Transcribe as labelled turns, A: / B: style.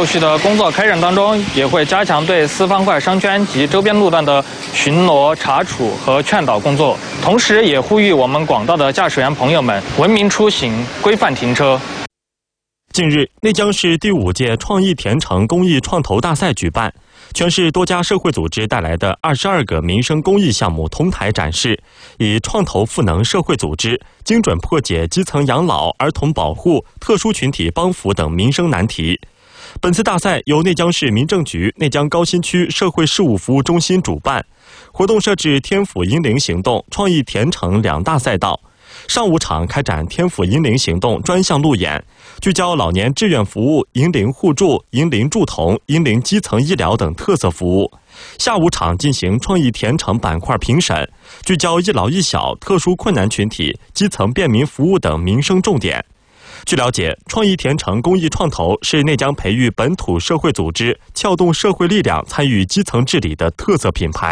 A: 后续的工作开展当中，也会加强对四方块商圈及周边路段的巡逻、查处和劝导工作，同时也呼吁我们广大的驾驶员朋友们文明出行、规范停车。
B: 近日，内江市第5届创意田城公益创投大赛举办，全市多家社会组织带来的22个民生公益项目同台展示，以创投赋能社会组织，精准破解基层养老、儿童保护、特殊群体帮扶等民生难题。本次大赛由内江市民政局内江高新区社会事务服务中心主办，活动设置天府银铃行动、创意田城2大赛道。上午场开展天府银铃行动专项路演，聚焦老年志愿服务、银铃互助、银铃助童、银铃基层医疗等特色服务。下午场进行创意田城板块评审，聚焦一老一小、特殊困难群体、基层便民服务等民生重点。据了解，创意田城公益创投是内江培育本土社会组织、撬动社会力量参与基层治理的特色品牌。